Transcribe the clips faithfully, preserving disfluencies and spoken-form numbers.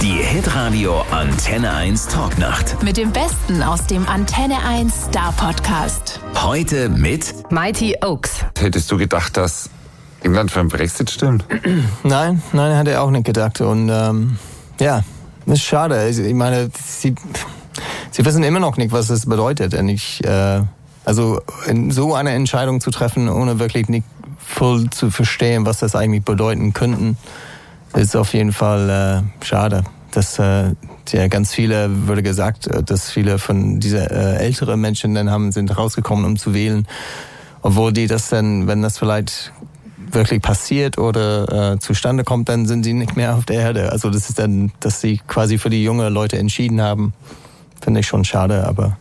Die Hitradio Antenne eins Talknacht. Mit dem Besten aus dem Antenne eins Star Podcast. Heute mit Mighty Oaks. Hättest du gedacht, dass England für den Brexit stimmt? Nein, nein, hat er auch nicht gedacht. Und ähm, ja, ist schade. Ich meine, sie, sie wissen immer noch nicht, was das bedeutet. Und ich, äh, also so eine Entscheidung zu treffen, ohne wirklich nicht voll zu verstehen, was das eigentlich bedeuten könnten, ist auf jeden Fall äh, schade. Dass äh, ja, ganz viele, wurde gesagt, dass viele von dieser äh, älteren Menschen dann haben, sind rausgekommen, um zu wählen. Obwohl die das dann, wenn das vielleicht wirklich passiert oder äh, zustande kommt, dann sind sie nicht mehr auf der Erde. Also das ist dann, dass sie quasi für die jungen Leute entschieden haben, finde ich schon schade, aber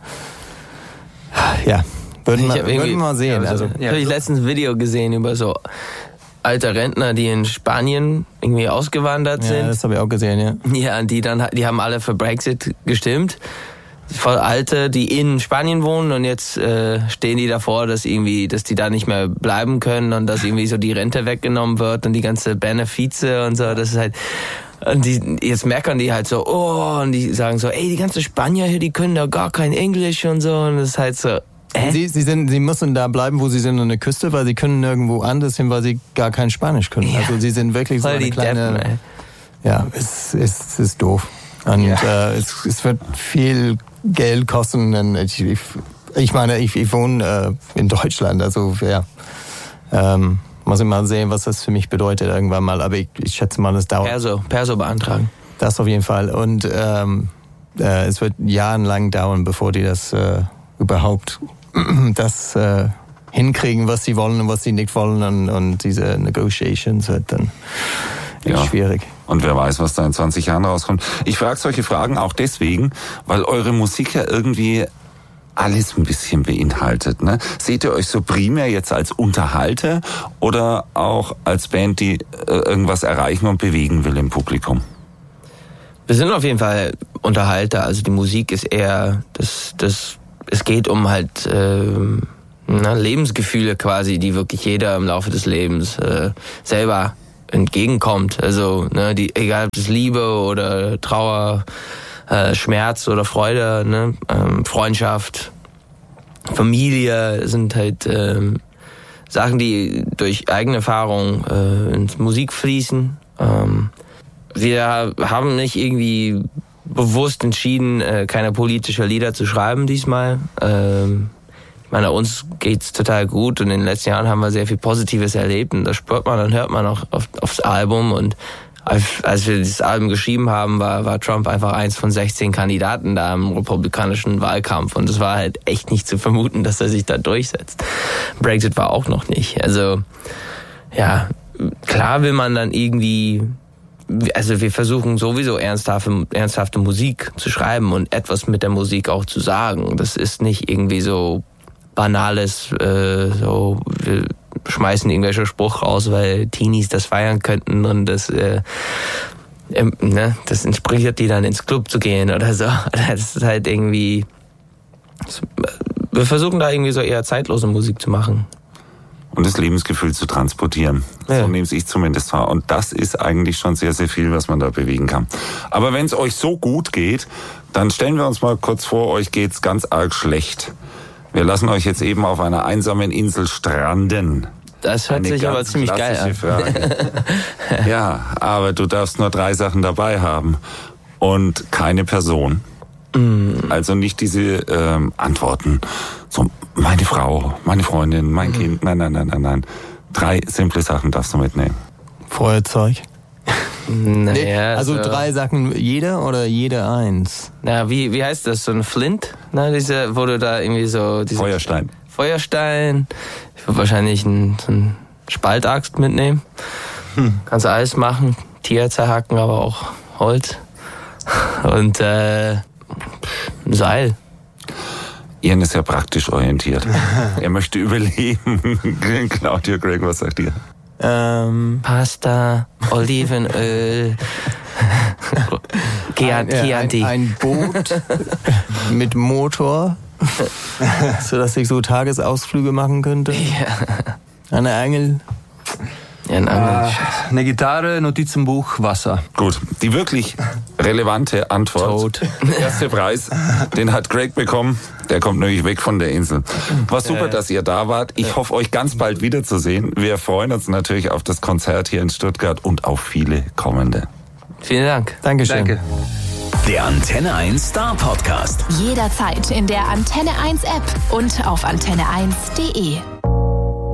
ja, würden wir würden mal sehen. Ja, also, also, ja, habe ich letztens ein Video gesehen über so alte Rentner, die in Spanien irgendwie ausgewandert ja, sind. Ja, das habe ich auch gesehen, ja. Ja, die dann, die haben alle für Brexit gestimmt. Voll alte, die in Spanien wohnen und jetzt äh, stehen die davor, dass irgendwie, dass die da nicht mehr bleiben können und dass irgendwie so die Rente weggenommen wird und die ganze Benefize und so. Das ist halt, und die, jetzt meckern die halt so, oh, und die sagen so, ey, die ganzen Spanier hier, die können da gar kein Englisch und so. Und das ist halt so, Hä? Sie, sie, sind, sie müssen da bleiben, wo sie sind, an der Küste, weil sie können nirgendwo anders hin, weil sie gar kein Spanisch können. Ja. Also sie sind wirklich so eine kleine... Deppen, ja, es, es, es ist doof. Und ja. äh, es, es wird viel Geld kosten. Und ich, ich, ich meine, ich, ich wohne äh, in Deutschland, also ja, ähm, muss ich mal sehen, was das für mich bedeutet irgendwann mal. Aber ich, ich schätze mal, das dauert. Perso, Perso beantragen. Das auf jeden Fall. Und ähm, äh, es wird jahrelang dauern, bevor die das äh, überhaupt das äh, hinkriegen, was sie wollen und was sie nicht wollen, und, und diese Negotiations wird dann echt ja. schwierig. Und wer weiß, was da in zwanzig Jahren rauskommt. Ich frage solche Fragen auch deswegen, weil eure Musik ja irgendwie alles ein bisschen beinhaltet. Ne? Seht ihr euch so primär jetzt als Unterhalter oder auch als Band, die äh, irgendwas erreichen und bewegen will im Publikum? Wir sind auf jeden Fall Unterhalter. Also die Musik ist eher das, das es geht um halt äh, na, Lebensgefühle quasi, die wirklich jeder im Laufe des Lebens äh, selber entgegenkommt. Also ne, die, egal ob es Liebe oder Trauer, äh, Schmerz oder Freude, ne, ähm, Freundschaft, Familie sind halt ähm, Sachen, die durch eigene Erfahrung äh, ins Musik fließen. Ähm, wir haben nicht irgendwie bewusst entschieden, keine politischen Lieder zu schreiben diesmal. Ähm, ich meine, uns geht's total gut und in den letzten Jahren haben wir sehr viel Positives erlebt und das spürt man und hört man auch auf, aufs Album. Und als wir das Album geschrieben haben, war, war Trump einfach eins von sechzehn Kandidaten da im republikanischen Wahlkampf und es war halt echt nicht zu vermuten, dass er sich da durchsetzt. Brexit war auch noch nicht. Also ja, klar will man dann irgendwie... Also wir versuchen sowieso ernsthafte, ernsthafte Musik zu schreiben und etwas mit der Musik auch zu sagen. Das ist nicht irgendwie so banales, äh, so wir schmeißen irgendwelche Spruch raus, weil Teenies das feiern könnten und das, äh, äh, ne, das inspiriert die dann ins Club zu gehen oder so. Das ist halt irgendwie, wir versuchen da irgendwie so eher zeitlose Musik zu machen. Und das Lebensgefühl zu transportieren. Ja. So nehme ich zumindest wahr. Und das ist eigentlich schon sehr, sehr viel, was man da bewegen kann. Aber wenn es euch so gut geht, dann stellen wir uns mal kurz vor, euch geht's ganz arg schlecht. Wir lassen euch jetzt eben auf einer einsamen Insel stranden. Das hört sich aber ziemlich geil an. Frage. Ja, aber du darfst nur drei Sachen dabei haben. Und keine Person. Also nicht diese ähm, Antworten, so meine Frau, meine Freundin, mein mhm. Kind, nein, nein, nein, nein, nein. Drei simple Sachen darfst du mitnehmen. Feuerzeug. Naja, nee, also so. drei Sachen jeder oder jede eins? Na, wie, wie heißt das? So ein Flint? Na, diese, wo du da irgendwie so... Diese Feuerstein. Feuerstein. Ich würde wahrscheinlich einen, so einen Spaltaxt mitnehmen. Hm. Kannst du alles machen. Tier zerhacken, aber auch Holz. Und, äh... ein Seil. Ian ist ja praktisch orientiert. Er möchte überleben. Claudia, Greg, was sagt ihr? Ähm, Pasta, Olivenöl, Chianti. Ein, ein, ein Boot mit Motor, sodass ich so Tagesausflüge machen könnte. Ja. Eine Angel. Ein Angel. Äh, eine Gitarre, Notizenbuch, Wasser. Gut, die wirklich relevante Antwort. Tod. Der erste Preis, den hat Greg bekommen. Der kommt nämlich weg von der Insel. War super, dass ihr da wart. Ich hoffe, euch ganz bald wiederzusehen. Wir freuen uns natürlich auf das Konzert hier in Stuttgart und auf viele kommende. Vielen Dank. Dankeschön. Danke. Der Antenne eins Star Podcast. Jederzeit in der Antenne eins App und auf antenne eins punkt de.